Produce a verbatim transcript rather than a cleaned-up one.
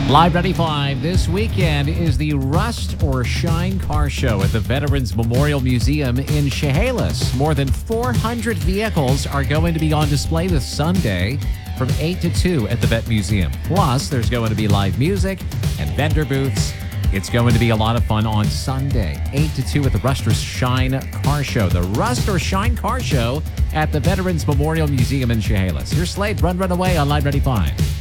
Live ninety-five this weekend is the Rust or Shine Car Show at the Veterans Memorial Museum in Chehalis. More than four hundred vehicles are going to be on display this Sunday from eight to two at the Vet Museum. Plus, there's going to be live music and vendor booths. It's going to be a lot of fun on Sunday, eight to two at the Rust or Shine Car Show. The Rust or Shine Car Show at the Veterans Memorial Museum in Chehalis. Here's Slade, Run Run Away on Live ninety-five.